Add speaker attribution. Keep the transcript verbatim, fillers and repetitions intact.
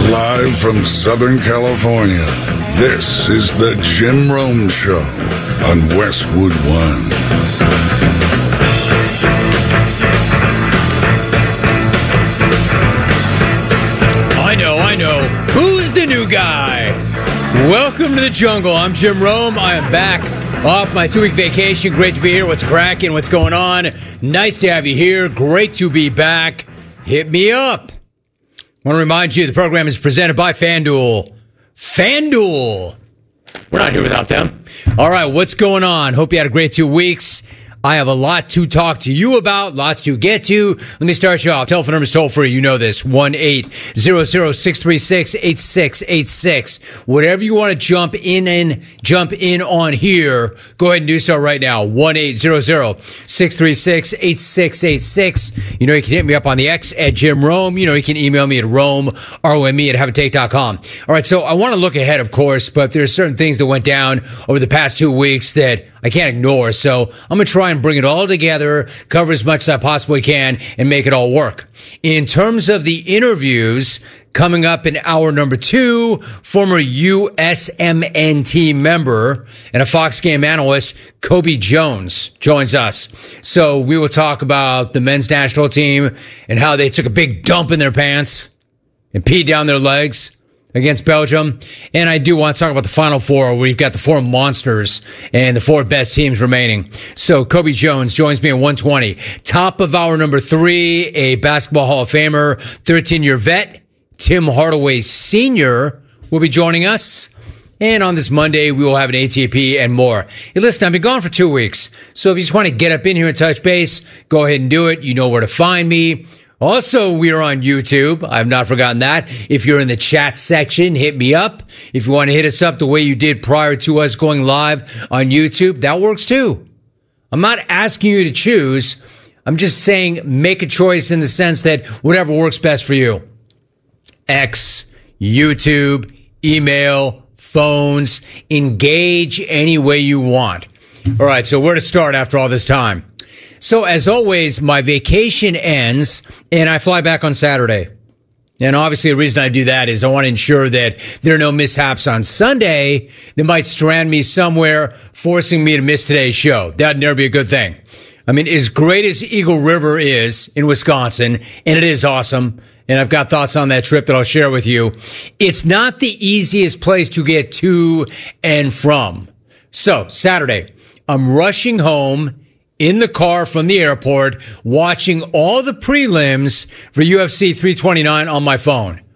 Speaker 1: Live from Southern California, this is the Jim Rome Show on Westwood One.
Speaker 2: I know, I know. Who's the new guy? Welcome to the jungle. I'm Jim Rome. I am back off my two-week vacation. Great to be here. What's cracking? What's going on? Nice to have you here. Great to be back. Hit me up. I want to remind you the program is presented by FanDuel. FanDuel. We're not here without them. All right, what's going on? Hope you had a great two weeks. I have a lot to talk to you about, lots to get to. Let me start you off. Telephone number is toll free. You know this. one eight hundred, six three six, eight six eight six. Whatever you want to jump in and jump in on here, go ahead and do so right now. one eight hundred, six three six, eight six eight six. You know, you can hit me up on the X at Jim Rome. You know, you can email me at Rome, R O M E, at have a take dot com. All right, so I want to look ahead, of course, but there's certain things that went down over the past two weeks that I can't ignore. So I'm going to try and bring it all together, cover as much as I possibly can, and make it all work. In terms of the interviews, coming up in hour number two, former U S M N T member and a Fox game analyst, Kobe Jones, joins us. So we will talk about the men's national team and how they took a big dump in their pants and peed down their legs against Belgium. And I do want to talk about the Final Four, where we've got the four monsters and the four best teams remaining. So Kobe Jones joins me at one twenty. Top of hour number three, a Basketball Hall of Famer, thirteen-year vet, Tim Hardaway Senior will be joining us. And on this Monday, we will have an A T P and more. Hey, listen, I've been gone for two weeks. So if you just want to get up in here and touch base, go ahead and do it. You know where to find me. Also, we are on YouTube. I've not forgotten that. If you're in the chat section, hit me up. If you want to hit us up the way you did prior to us going live on YouTube, that works too. I'm not asking you to choose. I'm just saying make a choice in the sense that whatever works best for you. X, YouTube, email, phones, engage any way you want. All right, so where to start after all this time? So, as always, my vacation ends, and I fly back on Saturday. And obviously, the reason I do that is I want to ensure that there are no mishaps on Sunday that might strand me somewhere, forcing me to miss today's show. That'd never be a good thing. I mean, as great as Eagle River is in Wisconsin, and it is awesome, and I've got thoughts on that trip that I'll share with you, it's not the easiest place to get to and from. So, Saturday, I'm rushing home in the car from the airport, watching all the prelims for U F C three twenty-nine on my phone.